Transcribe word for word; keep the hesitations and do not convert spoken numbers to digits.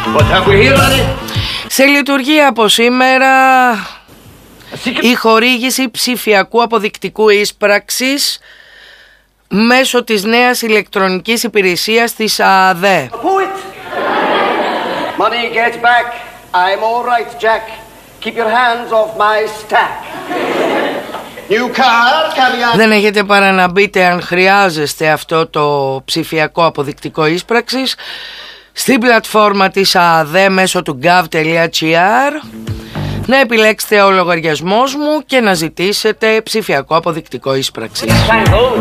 Σε λειτουργία από σήμερα η χορήγηση ψηφιακού αποδεικτικού ίσπραξης μέσω της νέας ηλεκτρονικής υπηρεσίας της ΑΔΕ. Money get back. I'm all right, Jack. Keep your hands off my stack. New car, caveat. Δεν έχετε παρά να μπείτε, αν χρειάζεστε αυτό το ψηφιακό αποδεικτικό ίσπραξης, στην πλατφόρμα της ΑΔΕ μέσω του gov.gr, να επιλέξετε ο λογαριασμός μου και να ζητήσετε ψηφιακό αποδεικτικό ίσπραξης.